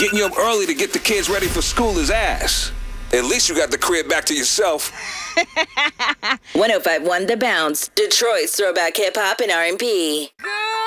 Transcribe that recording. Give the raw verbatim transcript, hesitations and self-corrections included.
Getting you up early to get the kids ready for school is ass. At least you got the crib back to yourself. one oh five point one The Bounce, Detroit's throwback hip-hop and R and B.